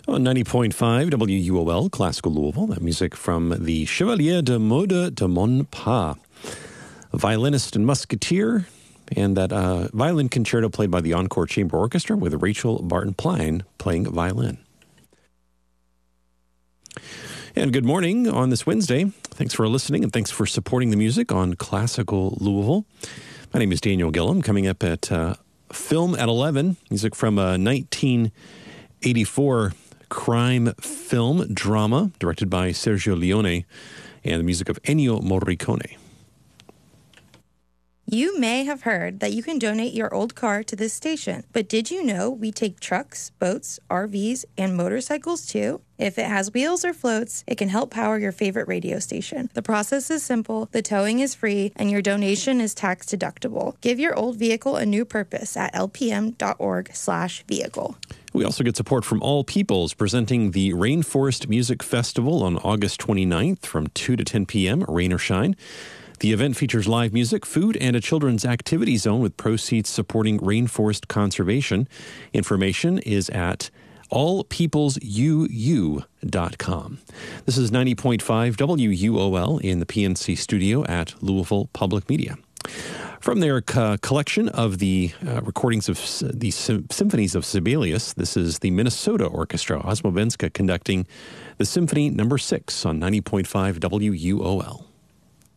On 90.5 WUOL, Classical Louisville, that music from the Chevalier de Mode de Monpas, a violinist and musketeer, and that violin concerto played by the Encore Chamber Orchestra with Rachel Barton-Plein playing violin. And good morning on this Wednesday. Thanks for listening and thanks for supporting the music on Classical Louisville. My name is Daniel Gillum, coming up at Film at 11, music from 1984 crime film drama directed by Sergio Leone, and the music of Ennio Morricone. You may have heard that you can donate your old car to this station, but did you know we take trucks, boats, RVs, and motorcycles too? If it has wheels or floats, it can help power your favorite radio station. The process is simple, the towing is free, and your donation is tax deductible. Give your old vehicle a new purpose at lpm.org/vehicle. We also get support from All Peoples, presenting the Rainforest Music Festival on August 29th from 2 to 10 p.m., rain or shine. The event features live music, food, and a children's activity zone with proceeds supporting rainforest conservation. Information is at allpeoplesuu.com. This is 90.5 WUOL in the PNC studio at Louisville Public Media. From their collection of the recordings of the symphonies of Sibelius, this is the Minnesota Orchestra, Osmovenska, conducting the Symphony No. 6 on 90.5 WUOL.